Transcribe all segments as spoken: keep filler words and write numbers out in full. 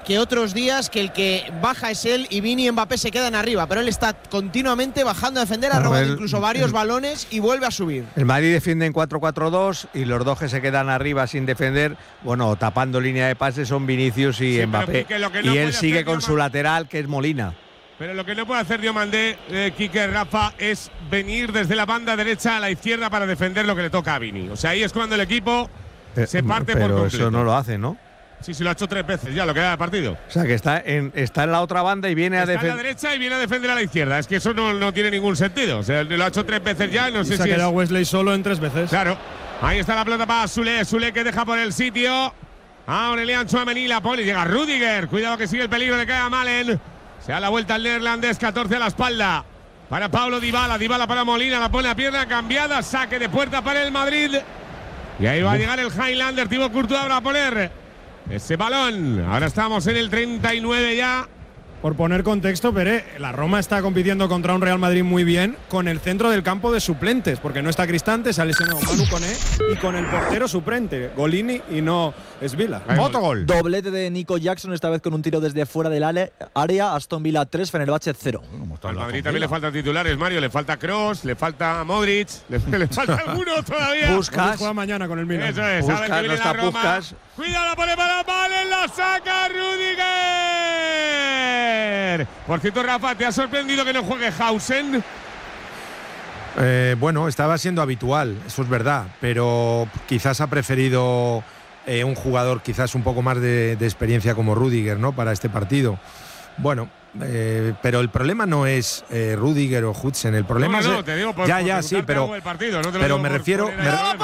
que otros días que el que baja es él y Vini y Mbappé se quedan arriba, pero él está continuamente bajando a defender, ha robado incluso varios el, balones y vuelve a subir. El Madrid defiende en cuatro cuatro dos y los dos que se quedan arriba sin defender, bueno, tapando línea de pases son Vinicius y sí, Mbappé. Que que no y él sigue con su lateral, que es Molina. Pero lo que no puede hacer Diomandé, eh, Quique, Rafa, es venir desde la banda derecha a la izquierda para defender lo que le toca a Vini. O sea, ahí es cuando el equipo eh, se parte pero por completo. Pero eso no lo hace, ¿no? Sí, sí, lo ha hecho tres veces ya, lo que da de partido. O sea, que está en, está en la otra banda y viene está a defender. Está en la derecha y viene a defender a la izquierda. Es que eso no, no tiene ningún sentido. O sea, lo ha hecho tres veces ya, no y sé se si ha quedado es… Wesley solo en tres veces. Claro. Ahí está la pelota para Sule. Sule que deja por el sitio a Aurelian Tchouaméni, la pone. Llega Rudiger. Cuidado que sigue el peligro de que haga Malen. Se da la vuelta al neerlandés, catorce a la espalda. Para Paulo Dybala, Dybala para Molina, la pone a pierna cambiada. Saque de puerta para el Madrid. Y ahí va a llegar el Highlander. Thibaut Courtois va a poner ese balón. Ahora estamos en el treinta y nueve ya. Por poner contexto, Pere, la Roma está compitiendo contra un Real Madrid muy bien con el centro del campo de suplentes, porque no está Cristante, se ha lesionado Manu Koné y con el portero suplente, Golini y no Svila. Autogol. Doblete de Nico Jackson, esta vez con un tiro desde fuera del área. Aston Villa tres, Fenerbahce cero. Al Madrid también le faltan titulares, Mario. Le falta Kroos, le falta Modric, le, le falta alguno todavía. Buscas. Juega mañana con el Milan. Eso es, Buscas, a ver que no está la Roma. Buscas. Cuidado, la pone para Malen, la saca Rudiger. Por cierto, Rafa, ¿te ha sorprendido que no juegue Hausen? Eh, bueno, estaba siendo habitual, eso es verdad, pero quizás ha preferido eh, un jugador quizás un poco más de, de experiencia como Rudiger, ¿no? Para este partido. Bueno, eh, pero el problema no es eh, Rudiger o Hudson, el problema no, no, es… te digo por, ya, por ya, sí, pero, el partido, no te lo pero digo me por, refiero… por Me,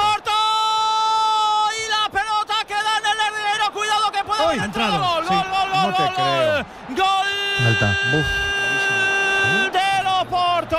y la pelota queda en el larguero, cuidado que puede haber entrado. Gol, Sí. gol, gol, No gol, te gol, creo. gol Alta. Uf. del Oporto.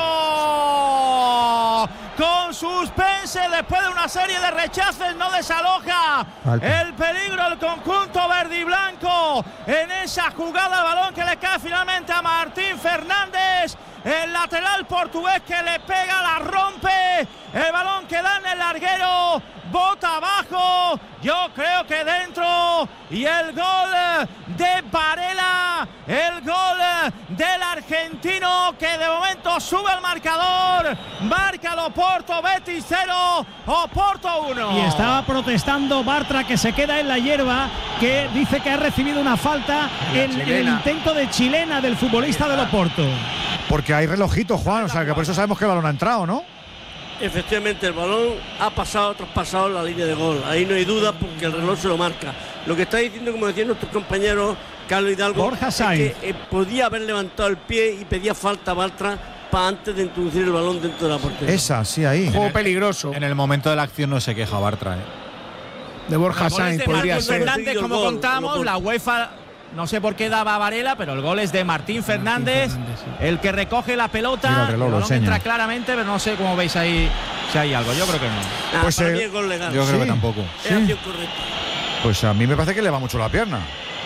Con suspense después de una serie de rechaces no desaloja Alta. el peligro el conjunto verde y blanco en esa jugada, el balón que le cae finalmente a Martín Fernández, el lateral portugués que le pega, la rompe, el balón que da en el larguero, bota abajo, yo creo que dentro, y el gol de Varela, el gol del argentino que de momento sube al marcador, marca el Oporto, Betis cero, Oporto uno. Y estaba protestando Bartra, que se queda en la hierba, que dice que ha recibido una falta en el intento de chilena del futbolista del Oporto. Porque hay relojito, Juan, o sea que por eso sabemos que el balón ha entrado, ¿no? Efectivamente, el balón ha pasado, traspasado la línea de gol. Ahí no hay duda porque el reloj se lo marca. Lo que está diciendo, como decían nuestros compañeros Carlos Hidalgo, Borja es Sainz. que eh, podía haber levantado el pie y pedía falta a Bartra para antes de introducir el balón dentro de la portería. Esa, sí, ahí. Juego peligroso. En el momento de la acción no se queja Bartra, ¿eh? De Borja Sainz podría ser. Fernández, como contamos, la UEFA no sé por qué daba a Varela, pero el gol es de Martín Fernández, Martín Fernández, sí. el que recoge la pelota. Mira el reloj, el lo balón enseña. entra claramente, pero no sé cómo veis ahí si hay algo. Yo creo que no. Ah, Pues, para eh, mí es gol legal. Yo creo Sí. que tampoco. Es acción correcta. Pues a mí me parece que le va mucho la pierna.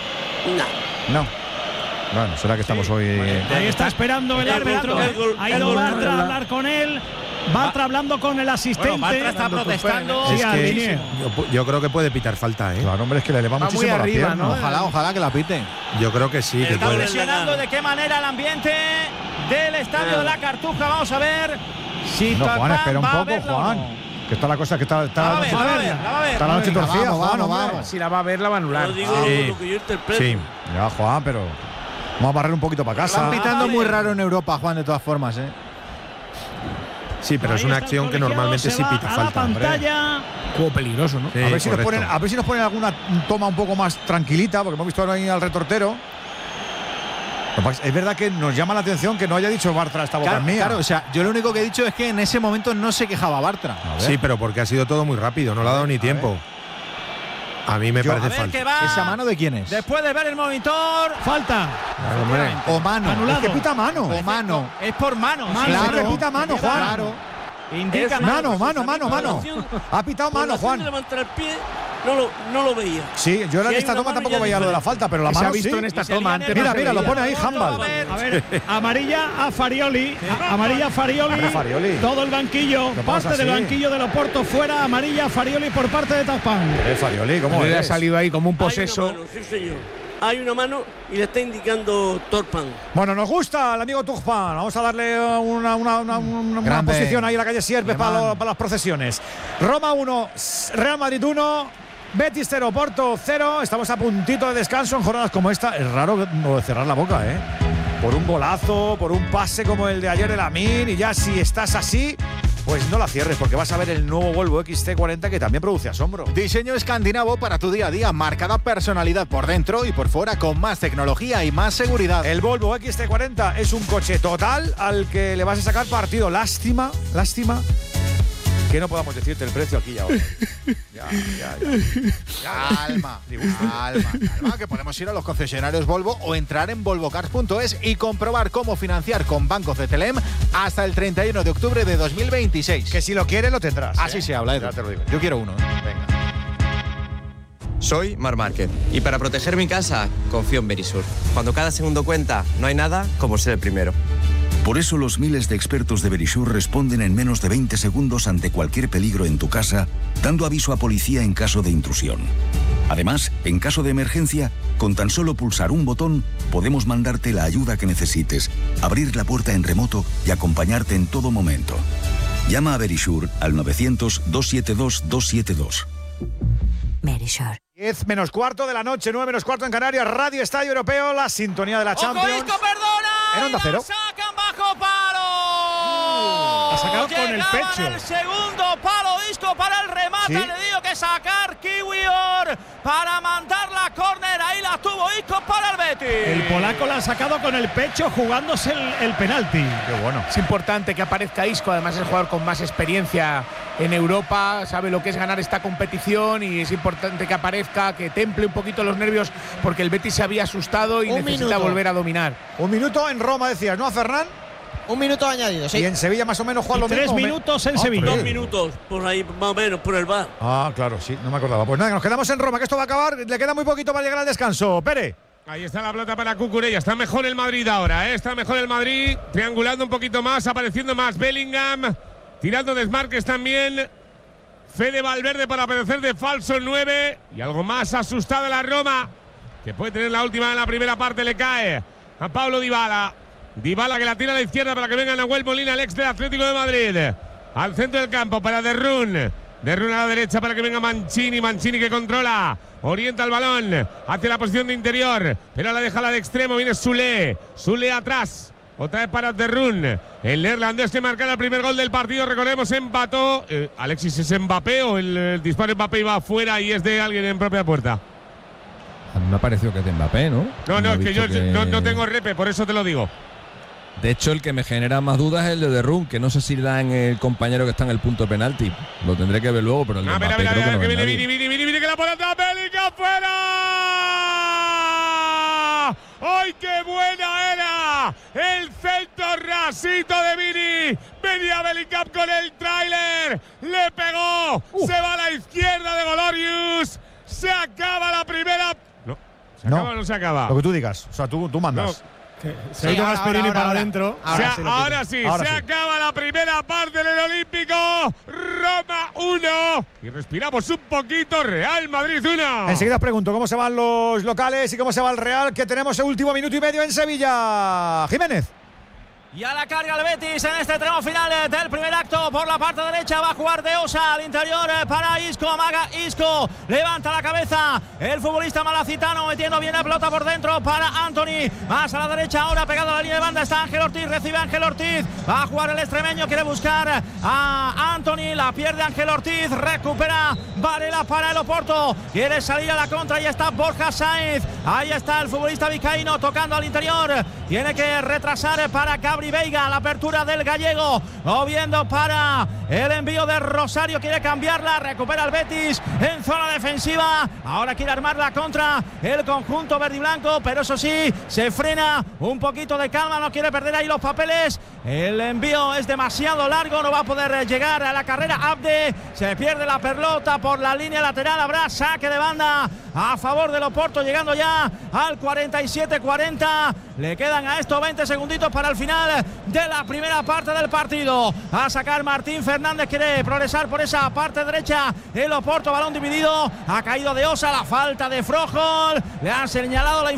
No. No. Bueno, será que estamos hoy… eh, Ahí está esperando el El árbitro. gol, el gol, Ha el ido gol. Bartra a hablar con él. Bartra hablando con el asistente. Bueno, Bartra está protestando. Sí, Es al que Linier. yo, yo creo que puede pitar falta, ¿eh? Claro, hombre, es que le va Va muchísimo muy la arriba, pierna. ¿no? Ojalá, ojalá que la pite. Yo creo que sí, que Está puede. presionando de qué manera el ambiente del estadio de la Cartuja. Vamos a ver si No, Juan, Tacán espera un va a poco, verla o no. Juan. Que está la cosa que está… está La va a ver, la va a ver, la va a ver. Está la noche Venga, torcida, vamos, Juan, vamos, hombre. vamos. Si la va a ver, la va a anular. Lo digo Sí. lo que yo interpreto. Sí. Ya, Juan, pero… Vamos a barrer un poquito para casa. Están pitando muy raro en Europa, Juan, de todas formas, ¿eh? Sí, pero es Ahí una está el acción que colegiado, normalmente se sí va pita a falta. la hombre. pantalla. Juego peligroso, ¿no? Sí, a, ver si nos correcto. ponen, a ver si nos ponen alguna toma un poco más tranquilita, porque hemos visto ahora ahí al retortero. Es verdad que nos llama la atención que no haya dicho Bartra esta boca Claro, mía. claro, o sea, yo lo único que he dicho es que en ese momento no se quejaba Bartra. A ver. Sí, pero porque ha sido todo muy rápido, no le ha dado ni tiempo. A mí me Yo- parece A ver falta. qué va. ¿Esa mano de quién es? Después de ver el monitor. Falta. Claro, hombre. O mano. Anulado. Es que pita mano. O mano. Es por mano. Mano, sí, Claro, claro. que pita mano, Juan. Claro. Indica Es Mano, pues, mano, a mí mano, por la mano. acción- Ha pitado por la mano, acción de Juan. levantar el pie, no lo, no lo veía. Sí, yo en Si hay esta una toma mano tampoco ya veía lo de la falta, pero la Se ha mano visto sí. en esta Y se toma viene- antes. Mira, no se mira, lo veía. pone ahí Handball. A ver, amarilla a Farioli. A- amarilla a Farioli. Hombre, Farioli. Todo el banquillo. ¿Qué pasa Parte del así? banquillo del Oporto fuera. Amarilla a Farioli por parte de Tapán. Eh, Farioli, ¿cómo Le ha es? salido ahí como un Hay una poseso. mano, sí, señor. hay una mano y le está indicando Turpan. Bueno, nos gusta el amigo Turpan. Vamos a darle una, una, una, una, una posición ahí en la calle Sierpes para, lo, para las procesiones. Roma uno, Real Madrid uno, Betis cero, Porto cero. Estamos a puntito de descanso en jornadas como esta. Es raro no de cerrar la boca, ¿eh? Por un golazo, por un pase como el de ayer de Lamine, y ya si estás así, pues no la cierres, porque vas a ver el nuevo Volvo X C cuarenta que también produce asombro. Diseño escandinavo para tu día a día, marcada personalidad por dentro y por fuera, con más tecnología y más seguridad. El Volvo X C cuarenta es un coche total al que le vas a sacar partido. Lástima, lástima que no podamos decirte el precio aquí y ahora. Ya, ya, ya. Calma, calma, calma, que podemos ir a los concesionarios Volvo o entrar en volvocars punto es y comprobar cómo financiar con bancos de Telem hasta el treinta y uno de octubre de dos mil veintiséis. Que si lo quieres lo tendrás. Así ¿eh? se habla, Edu. Ya te lo digo. Yo quiero uno. ¿eh? Venga. Soy Mar Márquez y para proteger mi casa confío en Verisur. Cuando cada segundo cuenta, no hay nada como ser el primero. Por eso los miles de expertos de Verisur responden en menos de veinte segundos ante cualquier peligro en tu casa, dando aviso a policía en caso de intrusión. Además, en caso de emergencia, con tan solo pulsar un botón, podemos mandarte la ayuda que necesites, abrir la puerta en remoto y acompañarte en todo momento. Llama a Verisur al novecientos, doscientos setenta y dos, doscientos setenta y dos. Verisur. diez menos cuarto de la noche, nueve menos cuarto en Canarias, Radio Estadio Europeo, la sintonía de la Champions. ¡Ojo, Isco, perdona! En Onda Cero. Sacan bajo palo. Ha sacado con el Llegaban pecho. El segundo palo, Isco para el remate. ¿Sí? Le dio que sacar Kiwior para mandar la córner. Ahí la tuvo Isco para el Betis. El polaco la ha sacado con el pecho jugándose el, el penalti. Qué bueno. Es importante que aparezca Isco, además es el jugador con más experiencia en Europa, sabe lo que es ganar esta competición y es importante que aparezca, que temple un poquito los nervios porque el Betis se había asustado y Un necesita minuto. volver a dominar. Un minuto en Roma, decías, ¿no, Fernán? Un minuto añadido, sí. Y en Sevilla más o menos juega Y lo tres mismo. minutos en Ah, Sevilla. tres. Dos minutos, por ahí, más o menos, por el bar. Ah, claro, sí, no me acordaba. Pues nada, nos quedamos en Roma, que esto va a acabar. Le queda muy poquito para llegar al descanso. Pere. Ahí está la pelota para Cucurella. Está mejor el Madrid ahora, ¿eh? Está mejor el Madrid. Triangulando un poquito más, apareciendo más Bellingham. Tirando desmarques también. Fede Valverde para aparecer de falso nueve. Y algo más asustada la Roma, que puede tener la última en la primera parte. Le cae a Pablo Dybala. Dybala que la tira a la izquierda para que venga Nahuel Molina, el ex del Atlético de Madrid. Al centro del campo para De Roon. De Roon a la derecha para que venga Mancini. Mancini que controla. Orienta el balón hacia la posición de interior. Pero la deja la de extremo. Viene Soulé. Soulé atrás. Otra vez para De Roon. El neerlandés que marca el primer gol del partido. Recordemos, empató. Eh, Alexis, ¿es Mbappé o el, el disparo de Mbappé iba afuera y es de alguien en propia puerta? A mí me ha parecido que es de Mbappé, ¿no? No, no, Me es ha que yo dicho que- no, no tengo repe, por eso te lo digo. De hecho, el que me genera más dudas es el de De Roon, que no sé si le dan el compañero que está en el punto de penalti. Lo tendré que ver luego, pero el de A ver, a Mbappé ver, a creo ver, que no que es viene nadie. Vini, Vini, Vini, Vini, que la pone atrás, Bellingham fuera. ¡Ay, qué buena era! El centro rasito de Vini. Venía Bellingham con el tráiler. Le pegó. Se va a la izquierda de Golorius. Se acaba la primera. No. ¿Se No. acaba o no se acaba? Lo que tú digas. O sea, tú, tú mandas. Se ha ido ahora, Gasperini ahora, para ahora. adentro. O sea, sí lo ahora sí, Ahora se sí. acaba la primera parte del Olímpico. Roma uno. Y respiramos un poquito. Real Madrid uno. Enseguida os pregunto cómo se van los locales y cómo se va el Real, que tenemos el último minuto y medio en Sevilla. Jiménez. Y a la carga el Betis en este tramo final eh, del primer acto. Por la parte derecha va a jugar De Osa al interior eh, para Isco. Amaga Isco. Levanta la cabeza el futbolista malacitano, metiendo bien la pelota por dentro para Anthony. Más a la derecha ahora, pegado a la línea de banda, está Ángel Ortiz. Recibe Ángel Ortiz. Va a jugar el extremeño. Quiere buscar a Anthony. La pierde Ángel Ortiz. Recupera Varela para el Oporto. Quiere salir a la contra y está Borja Sainz. Ahí está el futbolista vizcaíno tocando al interior. Tiene que retrasar para Gabri Veiga, la apertura del gallego, moviendo para el envío de Rosario, quiere cambiarla, recupera el Betis en zona defensiva, ahora quiere armar la contra el conjunto verde y blanco, pero eso sí, se frena, un poquito de calma, no quiere perder ahí los papeles, el envío es demasiado largo, no va a poder llegar a la carrera Abde, se pierde la pelota por la línea lateral, habrá saque de banda a favor del Oporto, llegando ya al cuarenta y siete cuarenta, le quedan a estos veinte segunditos para el final de la primera parte del partido. A sacar Martín Fernández. Fernández quiere progresar por esa parte derecha. El Oporto, balón dividido. Ha caído de Osa, la falta de Frojol. Le han señalado la